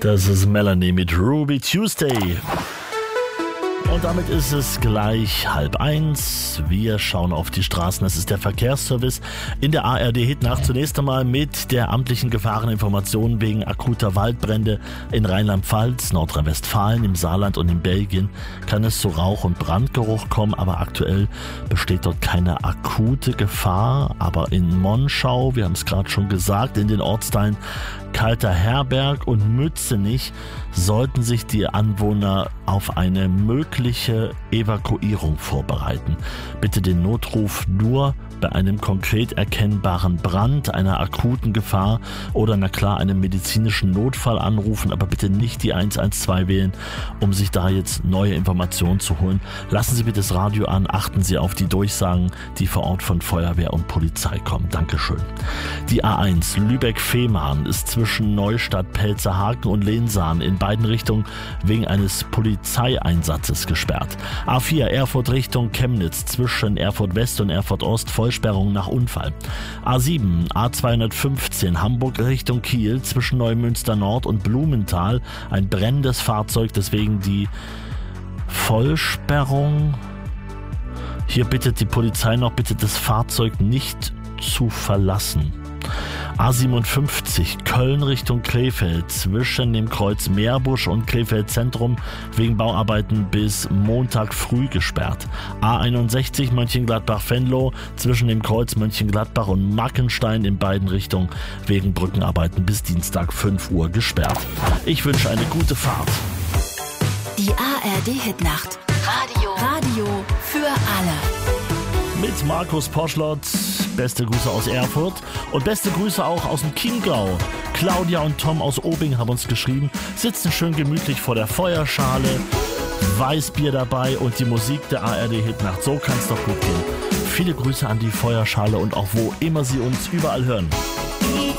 Das ist Melanie mit Ruby Tuesday. Und damit ist es gleich 12:30. Wir schauen auf die Straßen. Das ist der Verkehrsservice in der ARD Hitnacht. Zunächst einmal mit der amtlichen Gefahreninformation wegen akuter Waldbrände in Rheinland-Pfalz, Nordrhein-Westfalen, im Saarland und in Belgien kann es zu Rauch- und Brandgeruch kommen, aber aktuell besteht dort keine akute Gefahr. Aber in Monschau, wir haben es gerade schon gesagt, in den Ortsteilen Kalter Herberg und Mützenich sollten sich die Anwohner auf eine mögliche Evakuierung vorbereiten. Bitte den Notruf nur bei einem konkret erkennbaren Brand, einer akuten Gefahr oder einem medizinischen Notfall anrufen, aber bitte nicht die 112 wählen, um sich da jetzt neue Informationen zu holen. Lassen Sie bitte das Radio an, achten Sie auf die Durchsagen, die vor Ort von Feuerwehr und Polizei kommen. Dankeschön. Die A1 Lübeck-Fehmarn ist zwischen Neustadt, Pelzerhaken und Lensahn in beiden Richtungen wegen eines Polizeieinsatzes gesperrt. A4 Erfurt Richtung Chemnitz zwischen Erfurt West und Erfurt Ost Vollsperrung nach Unfall. A7 A215 Hamburg Richtung Kiel zwischen Neumünster Nord und Blumenthal ein brennendes Fahrzeug, deswegen die Vollsperrung. Hier bittet die Polizei noch, bitte das Fahrzeug nicht zu verlassen. A57 Köln Richtung Krefeld zwischen dem Kreuz Meerbusch und Krefeld Zentrum wegen Bauarbeiten bis Montag früh gesperrt. A61 Mönchengladbach-Venlo zwischen dem Kreuz Mönchengladbach und Mackenstein in beiden Richtungen wegen Brückenarbeiten bis Dienstag 5 Uhr gesperrt. Ich wünsche eine gute Fahrt. Die ARD Hitnacht. Radio für alle. Mit Markus Poschlott. Beste Grüße aus Erfurt und beste Grüße auch aus dem Chiemgau. Claudia und Tom aus Obing haben uns geschrieben, sitzen schön gemütlich vor der Feuerschale, Weißbier dabei und die Musik der ARD Hitnacht. So kann es doch gut gehen. Viele Grüße an die Feuerschale und auch wo immer Sie uns überall hören.